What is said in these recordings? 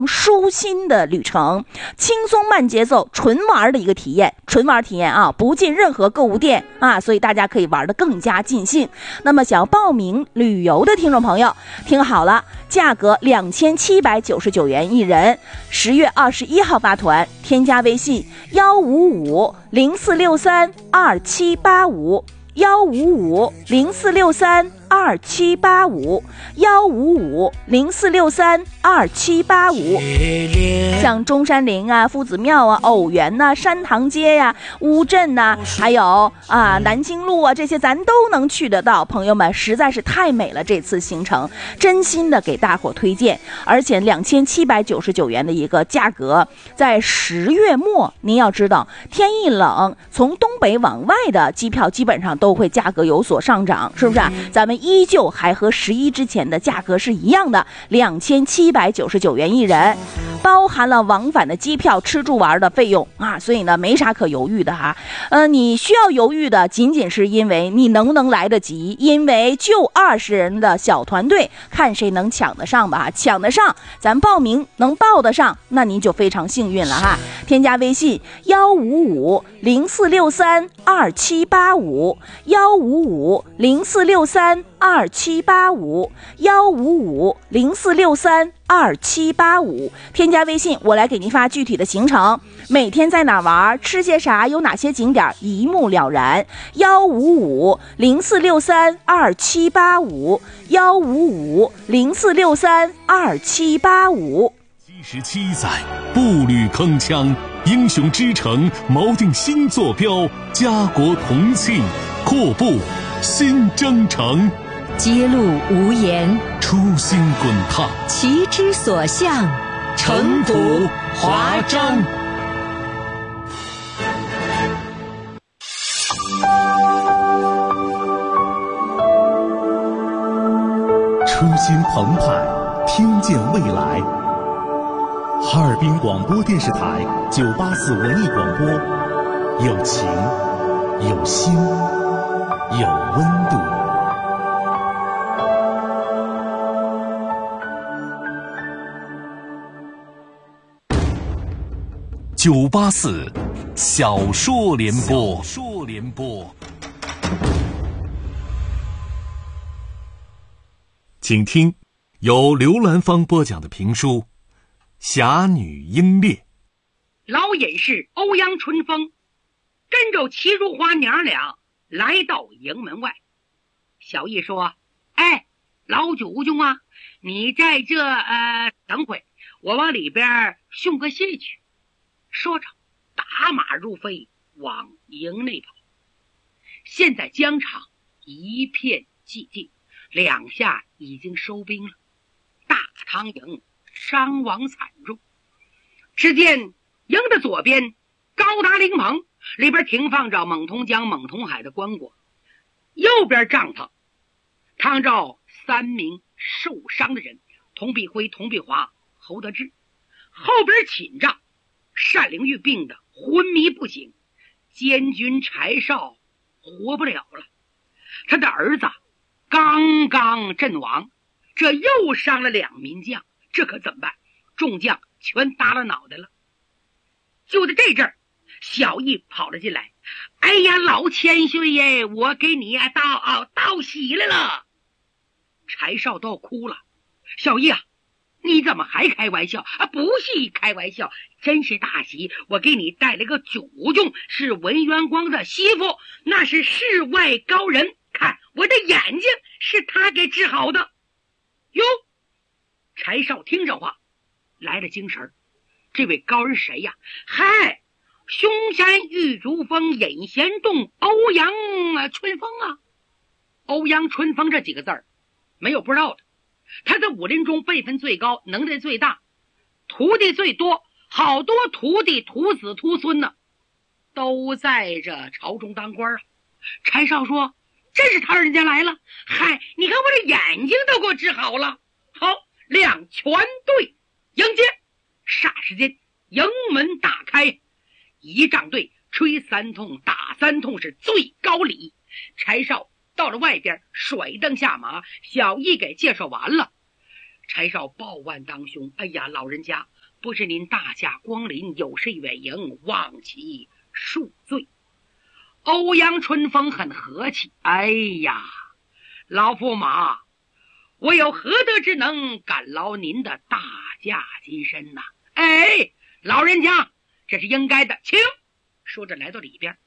舒心的旅程，轻松慢节奏纯玩的一个体验，纯玩体验啊，不进任何购物店啊，所以大家可以玩得更加尽兴。那么想要报名旅游的听众朋友，听好了，价格2799元一人，10月21号发团，添加微信15504632785。15504632785，15504632785。像中山陵啊、夫子庙啊、偶园呐、山塘街呀、乌镇呐，还有南京路啊，这些咱都能去得到。朋友们，实在是太美了，这次行程真心的给大伙推荐。而且2799元的一个价格，在10月末，您要知道天一冷，从东北往外的机票基本上都会价格有所上涨，是不是啊？咱们依旧还和11之前的价格是一样的，2799元一人，包含了往返的机票、吃住玩的费用啊，所以呢没啥可犹豫的哈。你需要犹豫的仅仅是因为你能不能来得及，因为就20人的小团队，看谁能抢得上吧，抢得上咱报名能报得上，那您就非常幸运了哈。添加微信15504632785，15504632785，添加微信，我来给您发具体的行程，每天在哪玩，吃些啥，有哪些景点，一目了然。15504632785，15504632785。 77载，步履铿锵，英雄之城锚定新坐标，家国同庆，阔步新征程， 揭露无言， 初心滚烫， 旗之所向， 尘土华章。 初心澎湃，听见未来。哈尔滨广播电视台984文艺广播，有情，有心，有温度。 984小说联播，请听由刘兰芳播讲的评书《侠女英烈》。 老隐士欧阳春风跟着齐如花娘俩来到营门外。小易说：“哎，老祖宗啊，你在这等会，我往里边送个信去。”说着打马入飞往营内跑。现在疆场一片寂静，两下已经收兵了，大唐营伤亡惨重。只见营的左边高达灵棚里边停放着蒙通江、蒙通海的棺椁，右边帐篷躺着3名受伤的人，童必辉、童必华、侯德志。后边寝帐单灵玉病得昏迷不醒，监军柴少活不了了，他的儿子刚刚阵亡，这又伤了2名将，这可怎么办？众将全耷了脑袋了。就在这阵儿，小易跑了进来：“哎呀，老千岁耶，我给你道喜来了。”柴少都哭了：“小易啊，你怎么还开玩笑啊？不是开玩笑，真是大喜！我给你带了个祖宗，是文元光的媳妇，那是世外高人，看我的眼睛是他给治好的。”哟，柴少听这话来了精神，这位高人谁呀？嗨，嵩山玉竹峰隐贤洞欧阳春风啊！欧阳春风这几个字儿没有不知道的，他在武林中辈分最高，能耐最大，徒弟最多，好多徒弟徒子徒孙呢，都在这朝中当官啊。柴少说：“真是他人家来了，嗨，你看我这眼睛都给我治好了。”好，两全队迎接。霎时间营门打开，仪仗队吹3通打3通，是最高礼。柴少到了外边，甩灯下马，小易给介绍完了。 柴少报万当兄，哎呀，老人家，不是您大驾光临，有事远迎，望其恕罪。欧阳春风很和气，哎呀，老驸马，我有何德之能感劳您的大驾金身呐？哎，老人家，这是应该的，请。说着来到里边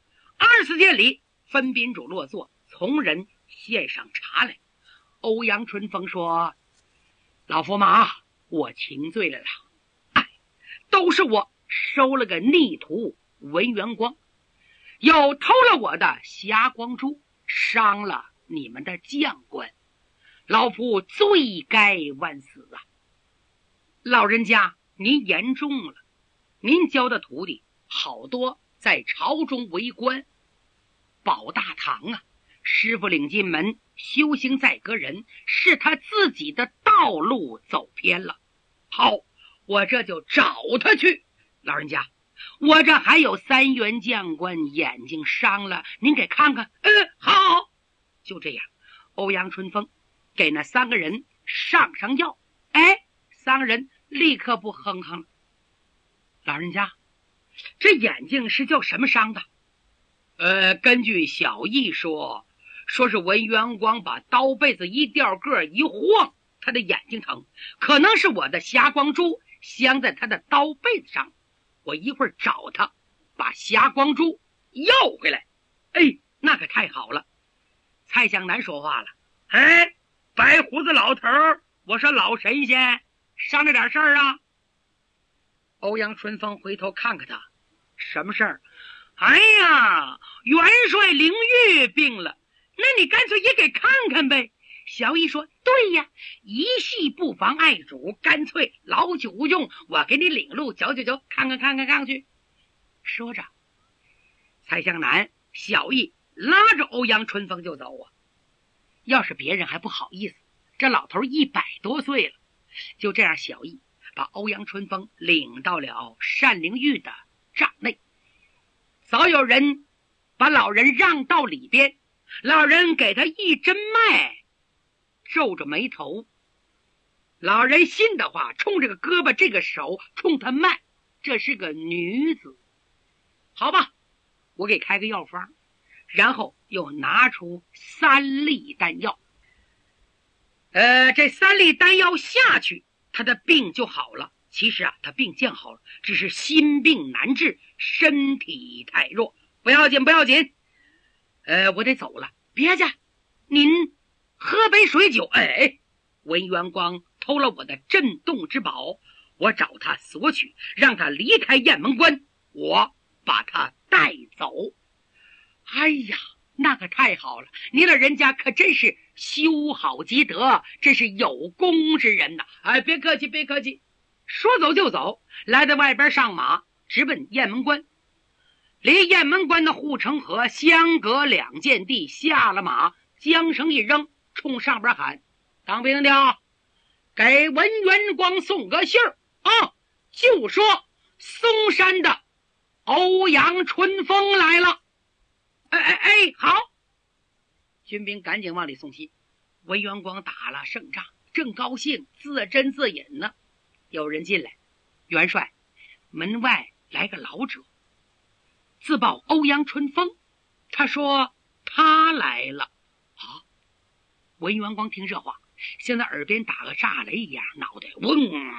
，24见礼，分宾主落座，从人献上茶来。欧阳春风说：老驸马，我请罪了啦！哎，都是我收了个逆徒文元光，又偷了我的霞光珠，伤了你们的将官，老夫罪该万死啊！老人家，您言重了，您教的徒弟好多在朝中为官，保大堂啊，师傅领进门，修行在个人，是他自己的道路走偏了。好，我这就找他去。老人家，我这还有3员将官眼睛伤了，您给看看。好。就这样，欧阳春风给那3个人上药，哎，3个人立刻不哼哼了。老人家，这眼睛是叫什么伤的？根据小义说是文元光把刀背子一掉个一晃，他的眼睛疼，可能是我的霞光珠镶在他的刀背子上，我一会儿找他把霞光珠要回来。哎，那可太好了。蔡向南说话了：哎，白胡子老头，我说老神仙，商量点事儿啊。欧阳春风回头看看他，什么事儿？哎呀，元帅灵玉病了，那你干脆也给看看呗。小义说：对呀，一系不妨碍主，干脆老九用我给你领路，走，看看去。说着，蔡向南、小义拉着欧阳春风就走啊。要是别人还不好意思，这老头100多岁了。就这样，小义把欧阳春风领到了单灵玉的帐内，早有人把老人让到里边，老人给他一针脉，皱着眉头。老人信的话，冲这个胳膊这个手冲他脉，这是个女子。好吧，我给开个药方，然后又拿出3粒丹药。这3粒丹药下去，他的病就好了。其实啊，他病见好了，只是心病难治，身体太弱。不要紧，我得走了。别介，您喝杯水酒。哎，文元光偷了我的镇洞之宝，我找他索取，让他离开雁门关，我把他带走。哎呀，那可太好了，您老人家可真是修好积德，真是有功之人呐！哎，别客气。说走就走，来到外边上马，直奔雁门关。离雁门关的护城河相隔2箭地，下了马，缰绳一扔，冲上边喊：当兵的，给文元光送个信儿啊！就说嵩山的欧阳春风来了。哎，好。军兵赶紧往里送信。文元光打了胜仗，正高兴，自斟自饮呢。有人进来：元帅，门外来个老者，自报欧阳春风，他说他来了。啊！文元光听这话，像在耳边打个炸雷一样，脑袋嗡，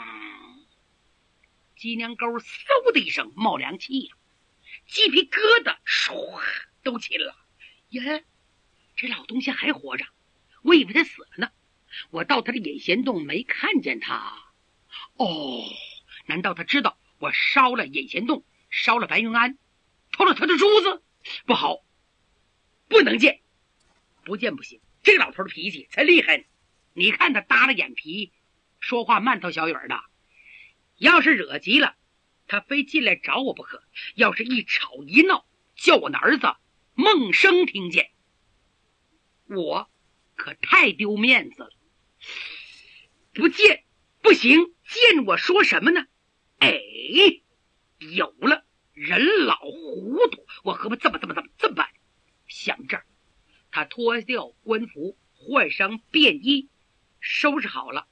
脊梁沟嗖的一声冒凉气呀，鸡皮疙瘩唰都起了。耶，这老东西还活着，我以为他死了呢。我到他的隐贤洞没看见他。哦，难道他知道我烧了隐贤洞，烧了白云庵，偷了他的珠子？不好，不能见，不见不行。这个老头的脾气才厉害，你看他耷了眼皮，说话慢头小语的，要是惹急了，他非进来找我不可。要是一吵一闹，叫我的儿子孟生听见，我可太丢面子了。不见不行，见我说什么呢？哎，有了，人老糊涂，我何不这么办？想这儿，他脱掉官服，换上便衣，收拾好了，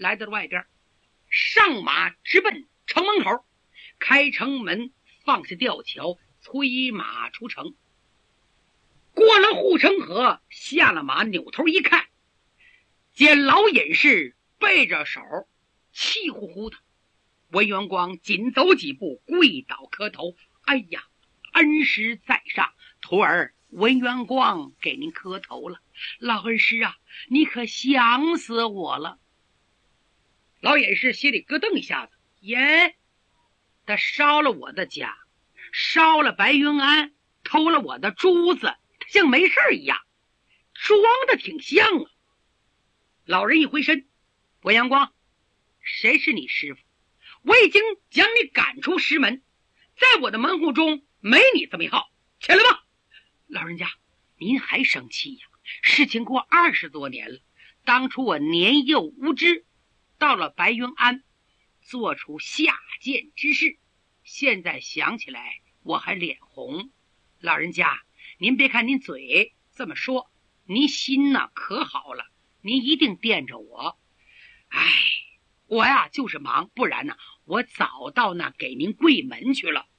来到了外边，上马直奔城门口，开城门，放下吊桥，催马出城。过了护城河，下了马，扭头一看，见老隐士背着手，气呼呼的。文元光紧走几步，跪倒磕头：“哎呀，恩师在上，徒儿文元光给您磕头了。老恩师啊，你可想死我了。”老隐士心里咯噔一下子，耶，他烧了我的家，烧了白云庵，偷了我的珠子，他像没事一样，装的挺像啊。老人一回身：“文阳光，谁是你师傅？我已经将你赶出师门，在我的门户中没你这么一号，起来吧。”老人家，您还生气呀？事情过20多年了，当初我年幼无知，到了白云庵，做出下贱之事，现在想起来我还脸红。老人家，您别看您嘴这么说，您心呢可好了，您一定惦着我。哎，我呀就是忙，不然呢我早到那给您跪门去了。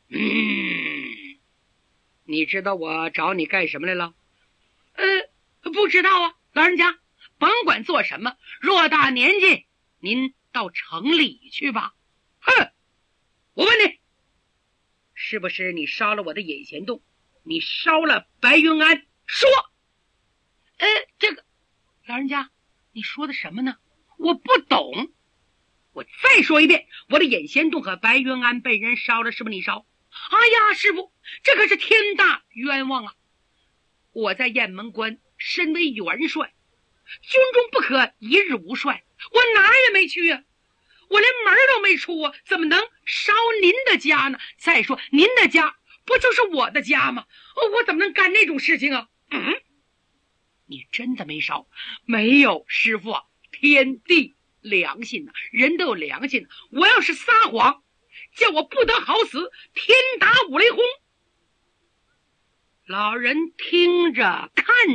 你知道我找你干什么来了？不知道啊。老人家，甭管做什么，偌大年纪，您到城里去吧。哼，我问你，是不是你烧了我的引贤洞？你烧了白云庵？说。这个老人家，你说的什么呢？我不懂。我再说一遍，我的引贤洞和白云庵被人烧了，是不是你烧？哎呀，师傅，这可是天大冤枉啊！我在雁门关身为元帅，军中不可一日无帅，我哪儿也没去啊，我连门都没出啊，怎么能烧您的家呢？再说您的家不就是我的家吗？我怎么能干那种事情啊？你真的没烧？没有，师傅啊，天地良心啊，人都有良心，我要是撒谎，叫我不得好死，天打五雷轰。老人听着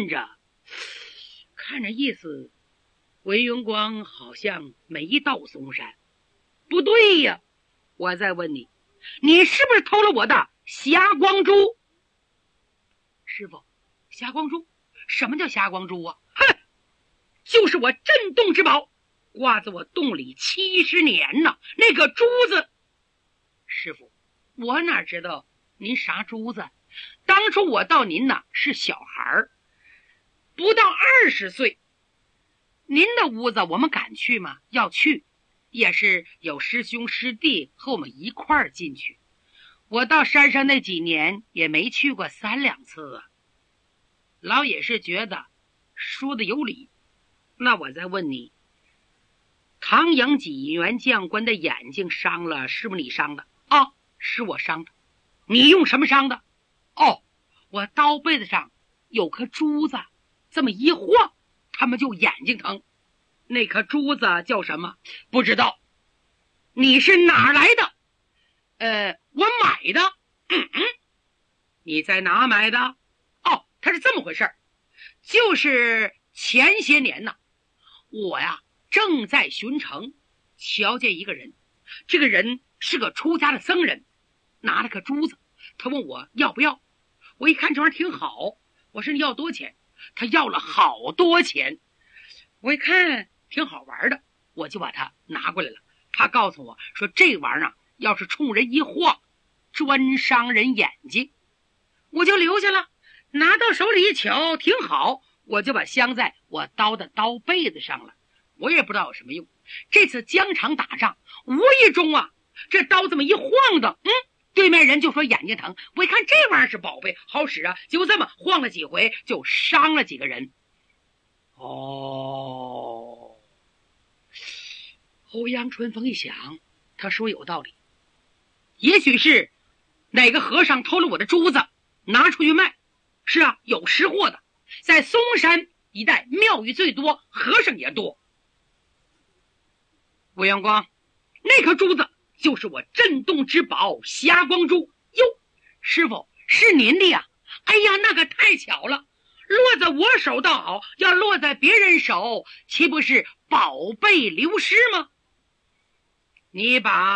看着意思，文云光好像没到嵩山。不对呀，我再问你，你是不是偷了我的霞光珠？师傅，霞光珠？什么叫霞光珠啊？哼，就是我镇洞之宝，挂在我洞里70年呢，那个珠子。师傅，我哪知道您啥珠子？当初我到您那是小孩，不到20岁。您的屋子我们敢去吗？要去，也是有师兄师弟和我们一块儿进去。我到山上那几年也没去过3、2次啊。老也是觉得说的有理。那我再问你，唐营济元将官的眼睛伤了，是不是你伤的？哦，是我伤的。你用什么伤的？哦，我刀背子上有颗珠子，这么一晃，他们就眼睛疼。那颗珠子叫什么？不知道。你是哪来的？我买的。你在哪买的？哦，它是这么回事儿，就是前些年呢，我呀正在巡城，瞧见一个人，这个人是个出家的僧人，拿了颗珠子，他问我要不要。我一看这玩意儿挺好，我说你要多钱？他要了好多钱。我一看挺好玩的，我就把它拿过来了。他告诉我说，这玩意儿要是冲人一晃，专伤人眼睛。我就留下了，拿到手里一瞧挺好，我就把镶在我刀的刀背子上了。我也不知道有什么用。这次疆场打仗，无意中啊，这刀这么一晃的，对面人就说眼睛疼。我一看这玩意儿是宝贝，好使啊，就这么晃了几回，就伤了几个人。欧阳春风一想，他说有道理，也许是哪个和尚偷了我的珠子拿出去卖。是啊，有识货的，在嵩山一带庙宇最多，和尚也多。吴阳光，那颗珠子就是我镇洞之宝霞光珠。哟，师傅，是您的呀？哎呀，那可太巧了。 落在我手倒好，要落在别人手，岂不是宝贝流失吗？你把